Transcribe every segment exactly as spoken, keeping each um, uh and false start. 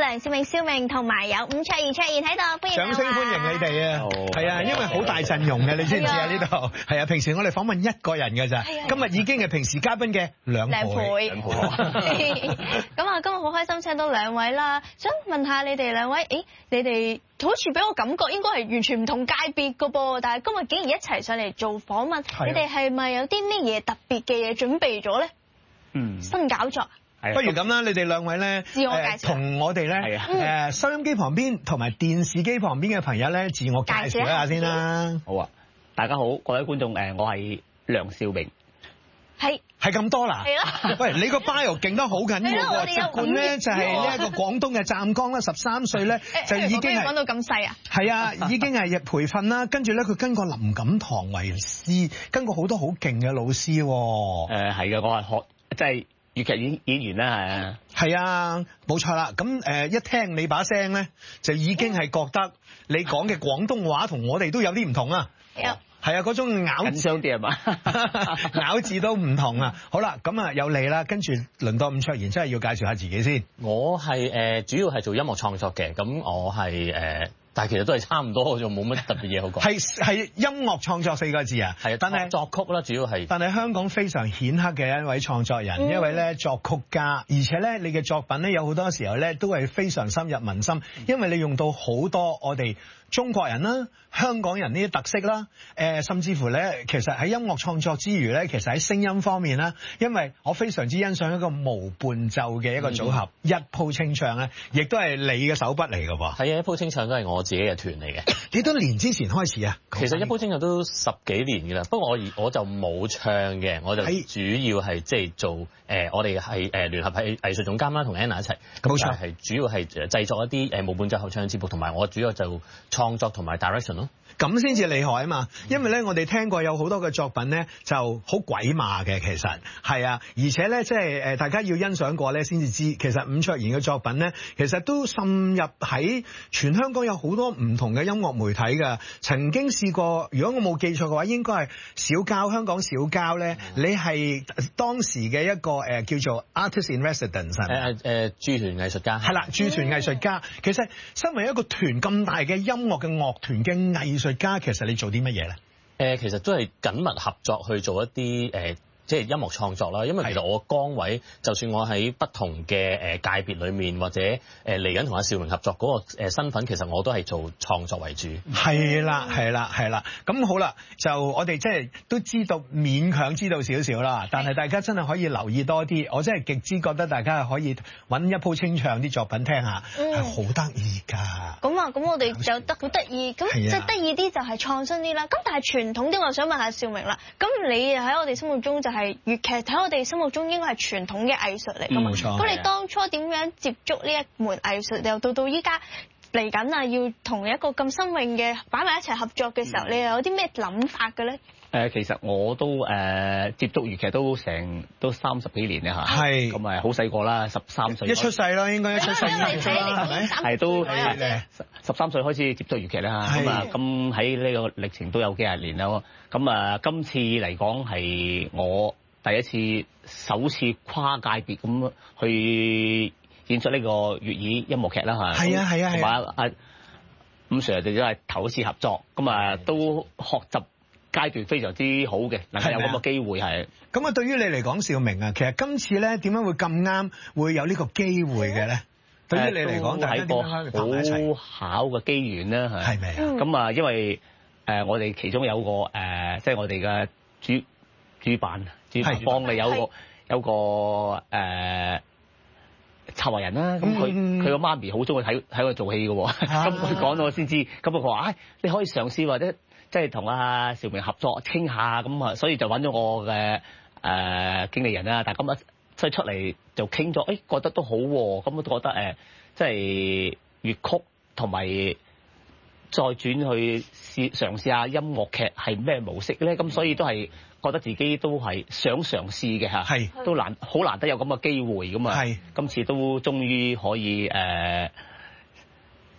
梁兆銘、兆銘同埋有伍卓賢、卓賢喺度，歡迎掌聲歡迎你哋啊！係啊，因為好大陣容嘅，你知唔知啊？呢度係啊，平時我哋訪問一個人㗎咋，今日已經係平時嘉賓嘅兩倍。兩倍。 咁啊，今日好開心請到兩位啦，想問下你哋兩位，誒，你哋好似俾我感覺應該係完全唔同界別㗎噃，但係今日竟然一齊上嚟做訪問，你哋係咪有啲咩嘢特別嘅嘢準備咗咧？嗯，新搞作。 不如咁啦，你哋兩位咧， 自我介紹， 同我哋咧，誒收音機旁邊同埋電視機旁邊嘅朋友咧，自我介紹一下先啦。 好啊，大家好，各位觀眾，誒，我係梁兆銘。 係係咁多啦。係啦。喂，你個 bio 勁得好緊要喎，籍貫咧就係呢一個廣東嘅湛江啦，十三歲咧就已經係講到咁細啊。 係啊，已經係培訓啦，跟住咧佢跟過林錦堂為師，跟過好多好勁嘅老師。誒係嘅，我係學即係。粵劇演演員啦， 係啊，係啊，冇錯啦。咁誒一聽你把聲咧，就已經係覺得你講嘅廣東話同我哋都有啲唔同啊。係啊，係啊，嗰種咬緊張啲係嘛， 咬字都唔同啊。好啦，咁啊有你啦，跟住輪到伍卓賢，真係要介紹下自己先。 我係誒、呃、主要係做音樂創作嘅，咁我係誒。呃但係其實都係差唔多，就冇乜特別嘢好講。 係係音樂創作四個字啊， 係，但係作曲啦，主要係。但係香港非常顯赫嘅一位創作人， 嗯、 一位咧作曲家，而且咧你嘅作品咧有好多時候咧都係非常深入民心，因為你用到好多我哋中國人啦、香港人呢啲特色啦，誒、呃、甚至乎咧，其實喺音樂創作之餘咧，其實喺聲音方面啦，因為我非常之欣賞一個無伴奏嘅一個組合，嗯、一鋪清唱咧，亦都係你嘅手筆嚟㗎噃。係啊，一鋪清唱都係我自己嘅團嚟嘅。幾多年之前開始啊？其實一鋪清唱都十幾年㗎啦，不過我而我就冇唱嘅，我就主要係即係做誒、呃，我哋係誒聯合係藝術總監啦，同 Anna 一齊。冇錯，係主要係製作一啲誒無伴奏合唱節目，同埋我主要就創作同埋 direction 咯。咁先至厲害啊嘛，因為咧我哋聽過有好多嘅作品咧就好鬼馬嘅，其實係啊，而且咧即係誒大家要欣賞過咧先至知，其實伍卓賢嘅作品咧其實都滲入喺全香港有好多唔同嘅音樂媒體㗎。曾經試過，如果我冇記錯嘅話，應該係小交香港小交咧，嗯、你係當時嘅一個誒、呃、叫做 artist in residence 誒誒駐團藝術家。係啦，駐團藝術家。其實身為一個團咁大嘅音樂嘅樂團嘅藝術家，其實你做啲乜嘢咧？誒、呃，其實都係緊密合作去做一啲誒。呃即係音樂創作啦，因為其實我崗位，就算我喺不同嘅誒界別裏面，或者誒嚟緊同阿兆銘合作嗰個誒身份，其實我都係做創作為主。係啦，係啦，係啦。咁好啦，就我哋即係都知道勉強知道少少啦，但係大家真係可以留意多啲。我真係極之覺得大家係可以揾一鋪清唱啲作品聽下，係好得意㗎。咁啊，咁我哋就得好得意，咁即係得意啲就係創新啲啦。咁但係傳統啲，我想問下兆銘啦。咁你喺我哋心目中就係、是。係粵劇喺我哋心目中應該係傳統嘅藝術嚟㗎嘛，咁、嗯、你當初點樣接觸呢一門藝術，又到到依家嚟緊啊，要同一個咁新穎嘅擺埋一齊合作嘅時候，嗯、你又有啲咩諗法嘅咧？誒、呃，其實我都誒、呃、接觸粵劇都成都三十幾年啦嚇，係咁誒好細個啦，十三歲一出世啦，應該一出世已經接觸啦，係咪？係都十三歲開始接觸粵劇啦嚇，咁啊咁喺呢個歷程都有幾廿年啦。咁啊，今次嚟講係我第一次首次跨界別咁去演出呢個粵語音樂劇啦嚇。係啊係啊係。同埋阿伍 Sir 哋都係頭一次合作，咁啊都學習階段非常之好嘅，能夠有咁嘅機會係。咁啊，對於你嚟講，兆銘啊，其實今次咧點樣會咁啱會有呢個機會嘅咧？對於你嚟講，大家點樣可以拍埋一齊？好巧嘅機緣啦嚇。係咪啊？咁啊，因為誒、呃，我哋其中有個誒、呃，即係我哋嘅主主辦主辦方嘅有個有個誒、呃、策劃人啦。咁佢佢個媽咪好中意睇喺度做戲嘅喎。咁佢講咗我先知。咁佢話：唉、哎，你可以嘗試或者即係同阿兆銘合作傾下。咁啊，所以就揾咗我嘅誒、呃、經理人啦。但係咁一即係出嚟就傾咗，誒、哎、覺得都好喎。咁我都覺得誒、呃，即係粵曲同埋。再轉去試嘗試下音樂劇係咩模式咧？咁所以都係覺得自己都係想嘗試嘅嚇，係都難好難得有咁嘅機會咁啊！係今次都終於可以誒、呃，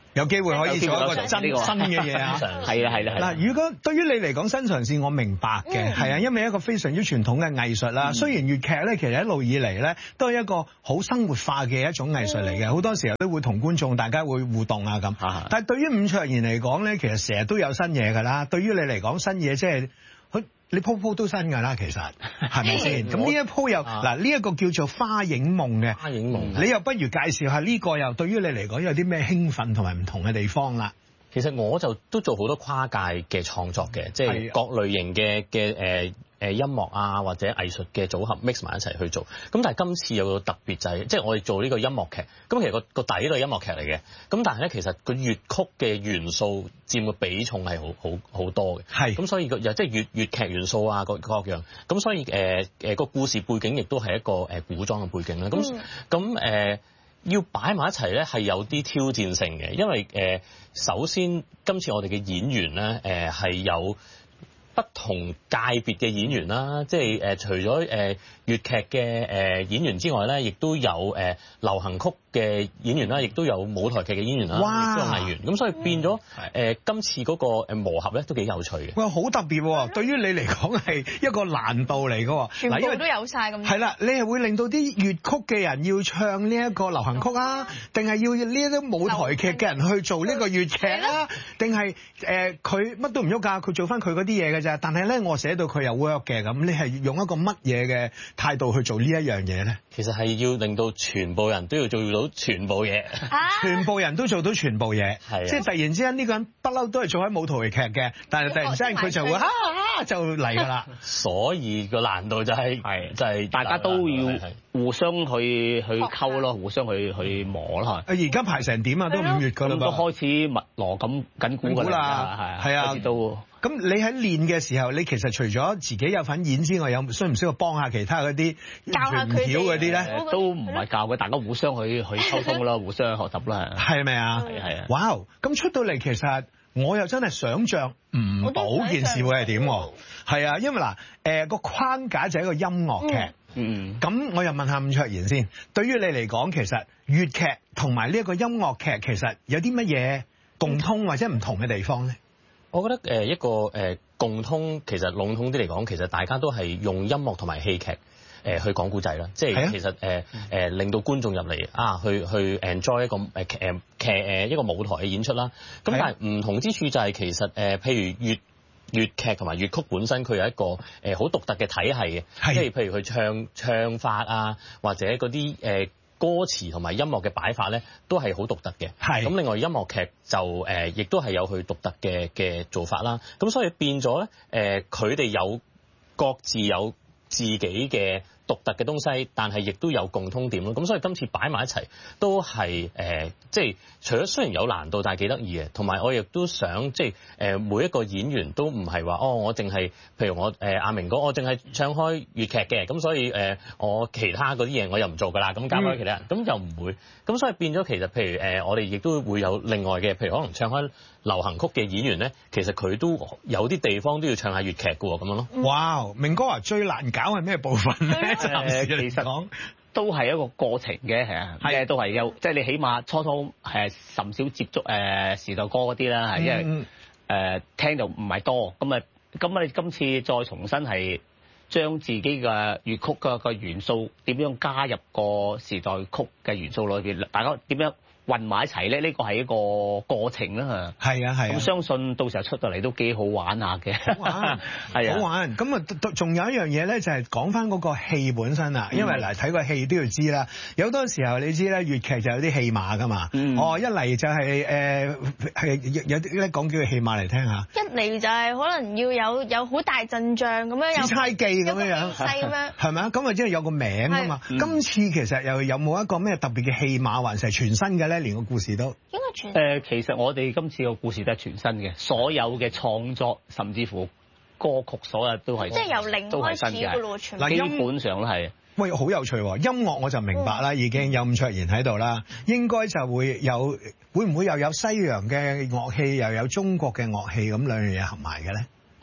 有機會可以做一個真新嘅嘢啊！ 係啦係啦。 嗱，如果對於你嚟講新嘗試，我明白嘅，係啊，因為一個非常之傳統嘅藝術啦。雖然粵劇咧，其實一路以嚟咧都係一個好生活化嘅一種藝術嚟嘅，好多時候都會同觀眾大家會互動啊咁。但係對於伍卓賢嚟講咧，其實成日都有新嘢㗎啦。對於你嚟講，新嘢即係佢你鋪鋪都新㗎啦，其實係咪先？咁呢一鋪又嗱呢一個叫做花影夢嘅， 花影夢， 你又不如介紹下呢個又對於你嚟講有啲咩興奮同埋唔同嘅地方啦？ 其實我就都做好多跨界嘅創作嘅，即係各類型嘅嘅誒誒音樂啊或者藝術嘅組合 mix 埋一齊去做。咁但係今次有個特別就係，即係我哋做呢個音樂劇，咁其實個個底都係音樂劇嚟嘅。咁但係咧，其實個粵曲嘅元素佔嘅比重係好好好多嘅。係。咁所以個又即係粵粵劇元素啊各各樣。咁所以誒誒個故事背景亦都係一個誒古裝嘅背景啦。咁咁誒。要擺埋一齊咧，係有啲挑戰性嘅，因為誒、呃，首先今次我哋嘅演員咧，誒、呃、係有不同界別嘅演員啦，即係誒、呃、除咗誒、呃、粵劇嘅誒演員之外咧，亦都有誒、呃、流行曲嘅演員啦，亦都有舞台劇嘅演員啦，亦都有藝員，咁所以變咗誒、呃、今次嗰個誒磨合咧都幾有趣嘅。哇，好特別喎！對於你嚟講係一個難度嚟嘅喎， 全部都有晒咁。係啦，你係會令到啲粵曲嘅人要唱呢一個流行曲啊，定係要呢一啲舞台劇嘅人去做呢個粵劇啊？定係誒佢乜都唔喐㗎，佢做翻佢嗰啲嘢㗎咋？但係咧，我寫到佢又 work 嘅咁，你係用一個乜嘢嘅態度去做呢一樣嘢咧？其實係要令到全部人都要做到全部嘢，全部人都做到全部嘢，係即係突然之間呢個人不嬲都係做喺舞台劇嘅，但係突然之間佢就會哈哈就嚟㗎啦。所以個難度就係係就係大家都要互相去去溝咯，互相去去磨咯。而家排成點啊？都五月㗎啦，都開始密鑼咁緊鼓㗎啦，係啊，都。咁你喺練嘅時候，你其實除咗自己有份演之外，有需唔需要幫下其他嗰啲教下佢嗰啲咧？都唔係教嘅，大家互相去去溝通啦，互相學習啦。係咪啊？係係啊！哇！咁出到嚟其實我又真係想像唔到件事會係點喎？係啊，因為嗱誒個框架就係一個音樂劇。嗯。咁我又問下伍卓賢先，對於你嚟講，其實粵劇同埋呢一個音樂劇其實有啲乜嘢共通或者唔同嘅地方咧？我覺得誒一個誒共通，其實籠統啲嚟講，其實大家都係用音樂同埋戲劇誒去講故仔啦。即係其實誒誒令到觀眾入嚟啊，去去 enjoy 一個誒誒劇誒一個舞台嘅演出啦。咁但係唔同之處就係其實誒，譬如粵粵劇同埋粵曲本身佢有一個誒好獨特嘅體系嘅，即係譬如佢唱唱法啊，或者嗰啲誒歌詞同埋音樂嘅擺法咧，都係好獨特嘅。係咁，另外音樂劇就誒，亦都係有佢獨特嘅嘅做法啦。咁所以變咗咧，誒佢哋有各自有自己嘅獨特嘅東西，但係亦都有共通點咯。咁所以今次擺埋一齊都係誒、呃，即係除咗雖然有難度，但係幾得意嘅。同埋我亦都想即係誒、呃、每一個演員都唔係話哦，我淨係譬如我誒、呃、阿明哥，我淨係唱開粵劇嘅，咁所以誒、呃、我其他嗰啲嘢我又唔做㗎啦，咁交俾其他人，咁、嗯、又唔會。咁所以變咗其實譬如誒、呃、我哋亦都會有另外嘅，譬如可能唱開流行曲嘅演員咧，其實佢都有啲地方都要唱下粵劇嘅喎，咁樣咯。哇，明哥話最難搞係咩部分咧？誒，其實講都係一個過程嘅，係啊，係都係有，即係你起碼初初係甚少接觸誒時代歌嗰啲啦，係因為誒聽到唔係多，咁啊，咁你今次再重新係將自己嘅粵曲嘅個元素點樣加入個時代曲嘅元素裏邊，大家點樣混埋一齊咧？呢個係一個過程啦，係啊係啊。咁相信到時候出到嚟都幾好玩下嘅，好玩係啊，好玩。咁啊，仲有一樣嘢咧，就係講翻嗰個戲本身啊。因為嚟睇個戲都要知啦。有好多時候你知咧，粵劇就有啲戲碼噶嘛。嗯、哦，一嚟就係誒係有啲咧講幾句戲碼嚟聽下。一嚟就係可能要有有好大陣仗咁樣，紫釵記咁樣樣，係咁樣，係咪啊？咁啊，即係有個名噶嘛。嗯、今次其實又有冇一個咩特別嘅戲碼，還是係全新嘅咧？連個故事都應該全誒、呃，其實我哋今次個故事都係全新嘅，所有嘅創作甚至乎歌曲，所有都係即係由零開始嘅咯，全部基本上都係。喂，好有趣喎！音樂我就明白啦，嗯、已經有伍卓賢喺度啦，應該就會有，會唔會又有西洋嘅樂器，又有中國嘅樂器咁兩樣嘢合埋嘅咧？誒、呃。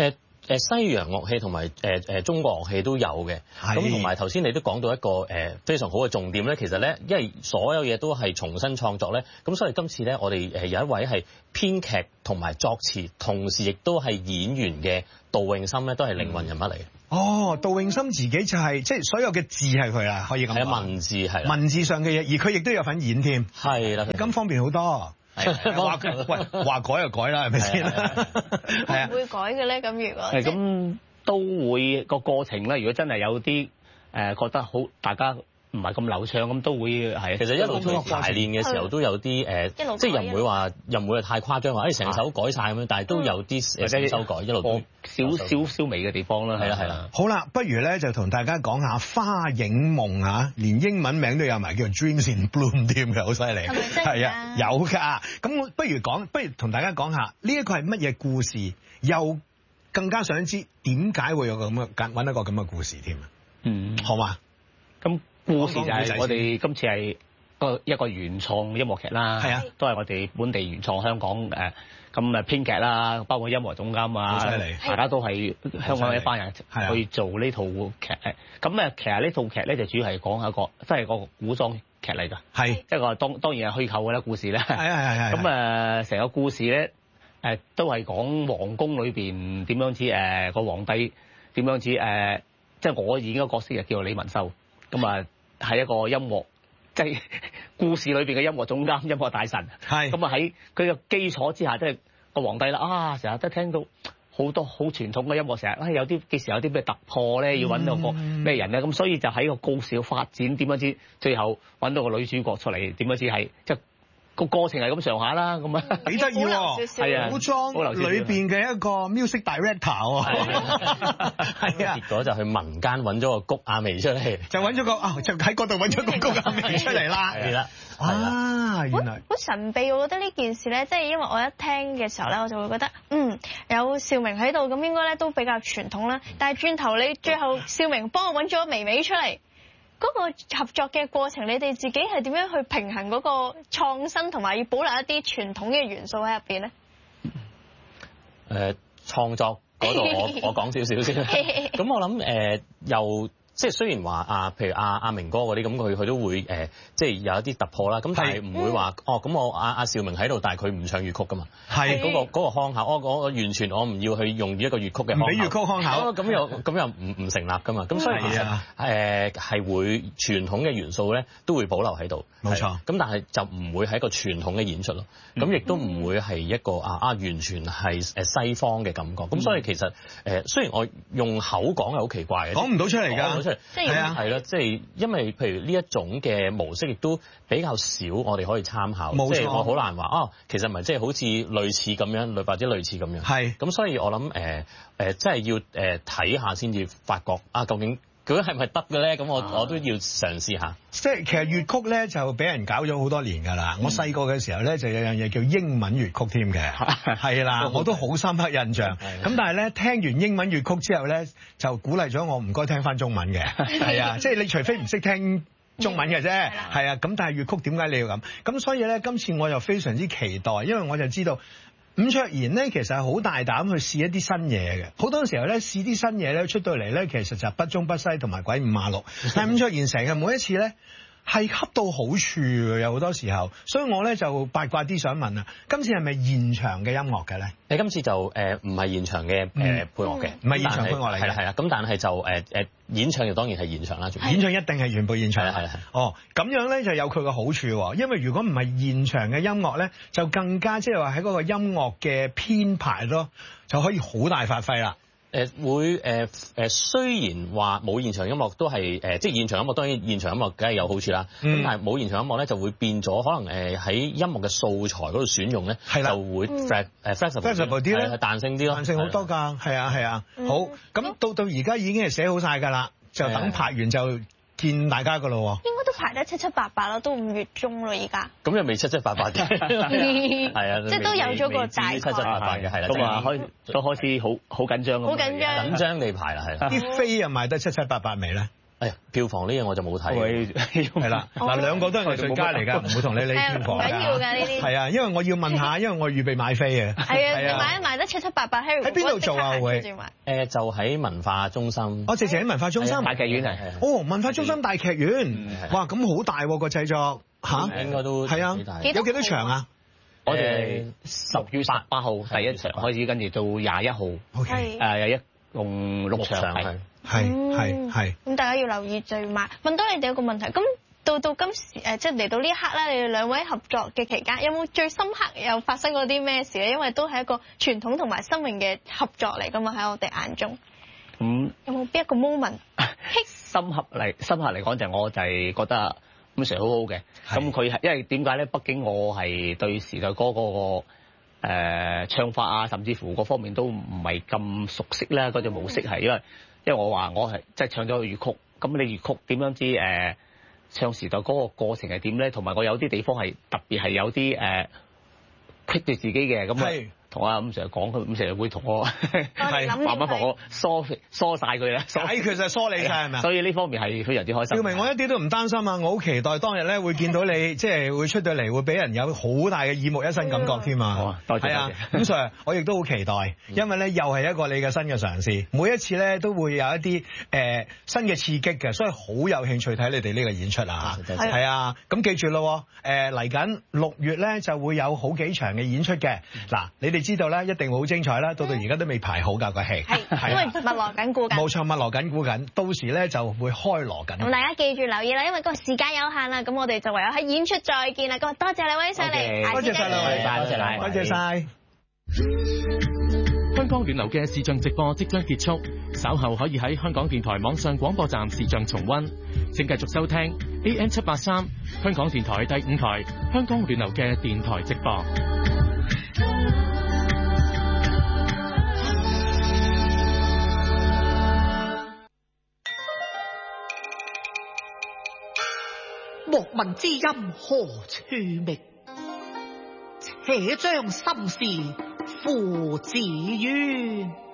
誒西洋樂器同埋誒誒中國樂器都有嘅，咁同埋頭先你都講到一個誒非常好嘅重點咧，其實咧，因為所有嘢都係重新創作咧，咁所以今次咧，我哋誒有一位係編劇同埋作詞，同時亦都係演員嘅杜詠心咧，都係靈魂人物嚟嘅。 哦，杜詠心自己就係即係所有嘅字係佢啦，可以咁講。係文字係文字上嘅嘢，而佢亦都有份演添。 係啦， 咁方便好多。話喂話改就改啦，係咪先？係啊， 會改嘅咧。咁如果係咁都會個過程咧。如果真係有啲誒覺得好，大家唔係咁流暢，咁都會係。 其實一路通排練嘅時候都有啲誒，即係又唔會話又唔會太誇張話，誒成首改晒咁樣，但係都有啲誒修改，一路少少少微嘅地方啦。係啦係啦。 好啦，不如咧就同大家講下花影夢啊，連英文名都有埋，叫做 Dreams in Bloom 添嘅，好犀利。係啊，有㗎。咁不如講，不如同大家講下呢一個係乜嘢故事，又更加想知點解會有個咁嘅揀揾一個咁嘅故事添啊？嗯，好嘛？ 咁故事就係我哋今次係個一個原創音樂劇啦，係啊，都係我哋本地原創香港誒咁誒編劇啦，包括音樂總監啊，大家都係香港一班人去做呢套劇誒。咁誒其實呢套劇咧就主要係講一個，即係個古裝劇嚟㗎，係即係個當當然係虛構嘅啦故事咧。係係係。咁誒成個故事咧誒都係講皇宮裏邊點樣子誒個皇帝點樣子誒，即係我演嘅角色就叫做李文秀。咁啊，係一個音樂，即係故事裏邊嘅音樂總監、音樂大神。係。咁啊喺佢嘅基礎之下，即係個皇帝啦。啊，成日都聽到好多好傳統嘅音樂，成日啊有啲幾時有啲咩突破咧，要揾到個咩人咧。咁、嗯、所以就喺個故事嘅發展點樣知，最後揾到個女主角出嚟點樣知係即係。個過程係咁上下啦，咁啊幾得意喎，係啊，古裝裏邊嘅一個 music director 喎，係啊，結果就去民間揾咗個谷亞薇出嚟， 就揾咗個啊，就喺嗰度揾咗個谷亞薇出嚟啦，係啦，啊，原來好神秘，我覺得呢件事咧，即係因為我一聽嘅時候咧，我就會覺得嗯有兆明喺度，咁應該咧都比較傳統啦，但係轉頭你最後兆明幫我揾咗薇薇出嚟。嗰個合作嘅過程，你哋自己係點樣去平衡嗰個創新同埋要保留一啲傳統嘅元素喺入邊咧？誒、 呃，創作嗰度我我講少少先。咁我諗誒、呃、又。即係雖然話啊，譬如阿阿明哥嗰啲咁，佢佢都會誒、呃，即係有一啲突破啦。咁但係唔會話、嗯、哦，咁我阿阿兆明喺度，但係佢唔唱粵曲噶嘛。係嗰、嗰個嗰、嗰個腔口，我我我完全我唔要去用一個粵曲嘅腔口。唔俾粵曲腔口，咁又咁又唔唔成立噶嘛。咁所以其實誒係會傳統嘅元素咧，都會保留喺度。冇錯。咁但係就唔會係一個傳統嘅演出咯。咁、嗯、亦都唔會係一個啊啊完全係誒西方嘅感覺。咁、嗯、所以其實誒、呃、雖然我用口講係好奇怪嘅，講唔到出嚟㗎。係啊，係咯，即係因為譬如呢一種嘅模式，亦都比較少，我哋可以參考。冇錯，即係我好難話哦，其實唔係即係好似類似咁樣，類或者類似咁樣。係。咁所以我諗誒誒，即係要誒睇下先至發覺啊，究竟佢係咪得嘅咧？咁我我都要嘗試下。即係其實粵曲咧就俾人搞咗好多年㗎啦。嗯、我細個嘅時候咧就有樣嘢叫英文粵曲添嘅，係啦，我都好深刻印象。咁但係咧聽完英文粵曲之後咧，就鼓勵咗我唔該聽翻中文嘅。係啊，即係你除非唔識聽中文嘅啫，係啊。咁但係粵曲點解你要咁？咁所以咧今次我又非常之期待，因為我就知道。伍卓賢咧，其實係好大膽去試一啲新嘢嘅。好多時候咧，試啲新嘢咧出到嚟咧，其實就不中不西同埋鬼五馬六。但係伍卓賢成日每一次咧係恰到好處嘅，有好多時候。所以我咧就八卦啲想問啊，今次係咪現場嘅音樂嘅咧？你今次就誒唔係現場嘅誒、呃、配樂嘅，唔係現場配樂嚟嘅。係啦係啦，咁但係就誒誒、呃、演唱就當然係現場啦。演唱一定係全部現場。係係係。哦，咁樣咧就有佢嘅好處，因為如果唔係現場嘅音樂咧，就更加即係話喺嗰個音樂嘅編排咯，就可以好大發揮啦。誒、呃、會誒誒、呃、雖然話冇現場音樂都係誒、呃、即係現場音樂當然現場音樂梗係有好處啦。咁、嗯、但係冇現場音樂咧就會變咗可能誒喺、呃、音樂嘅素材嗰度選用咧就會 flex 誒 flexible 啲咧，彈性啲咯，彈性好多㗎。係啊係啊。好，咁到到而家已經係寫好晒㗎啦，就等拍完就見大家㗎咯。應該都排得七七八八啦，都五月中咯而家。咁又未七七八八嘅，係啊，即係都有咗個大概七七八八嘅，係啦。咁啊開都開始好好緊張咁。好緊張。緊張地排啦，係啦。啲飛又賣得七七八八未咧？ 哎呀，票房呢嘢我就冇睇， 係啦，嗱兩個都係藝術家嚟㗎，唔會同你理票房㗎。唔緊要㗎呢啲。係啊，因為我要問下，因為我預備買飛嘅。係啊，買買得七七八八。喺邊度做啊？會誒就喺文化中心。 我直情喺文化中心大劇院係。 哦，文化中心大劇院，哇，咁好大喎個製作嚇。 應該都係啊，有幾多場啊？ 我哋十月十八號第一場開始，跟住到廿一號。 OK。 誒一共六場係。 係係係。 咁大家要留意最慢。問到你哋一個問題，咁到到今時誒，即係嚟到呢一刻咧，你哋兩位合作嘅期間，有冇最深刻又發生過啲咩事咧？因為都係一個傳統同埋新穎嘅合作嚟㗎嘛，喺我哋眼中。咁有冇邊一個 moment？ 深刻嚟深刻嚟講就係我就係覺得咁 Sir 好好嘅。咁佢係因為點解咧？畢竟我係對時代歌嗰個誒唱法啊，甚至乎各方面都唔係咁熟悉啦。嗰隻模式係因為。因為我話我係即係唱咗個粵曲，咁你粵曲點樣知誒、呃、唱時代嗰個過程係點咧？同埋我有啲地方係特別係有啲誒棘住自己嘅咁啊。同阿伍 Sir 講，佢伍 Sir 會同我係慢慢同我梳梳曬佢啦， 解佢就梳理曬係咪啊？ 所以呢方面係非常之開心。 耀明，我一啲都唔擔心啊！我好期待當日咧會見到你，即係會出到嚟，會俾人有好大嘅耳目一新感覺添啊！ 好啊，多謝。係啊， 伍 Sir，我亦都好期待，因為咧又係一個你嘅新嘅嘗試，每一次咧都會有一啲誒、呃、新嘅刺激嘅，所以好有興趣睇你哋呢個演出啊！係啊，咁記住咯，誒嚟緊六月咧就會有好幾場嘅演出嘅。嗱，你哋知道咧，一定會好精彩啦！到到而家都未排好㗎個戲， 係因為密鑼緊鼓緊。 冇錯，密鑼緊鼓緊，到時咧就會開鑼緊。 咁大家記住留意啦，因為個時間有限啦，咁我哋就唯有喺演出再見啦。咁多謝兩位上嚟，okay， 多謝晒兩位，多謝晒，多謝晒。 香港聯流嘅視像直播即將結束，稍後可以喺香港電台網上廣播站視像重溫。請繼續收聽 A M 七八三香港電台第五台香港聯流嘅電台直播。 莫問之音何處覓，且將心事付自淵。